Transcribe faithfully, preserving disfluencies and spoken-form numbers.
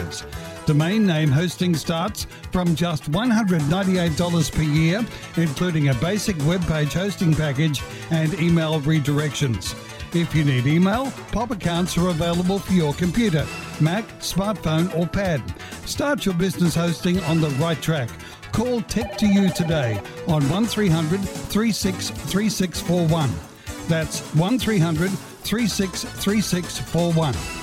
dollars. Domain name hosting starts from just one hundred ninety-eight dollars per year, including a basic web page hosting package and email redirections. If you need email, Pop accounts are available for your computer, Mac, smartphone or pad. Start your business hosting on the right track. Call Tech to You today on one three hundred, three six three six four one. That's one three hundred, three six three six four one.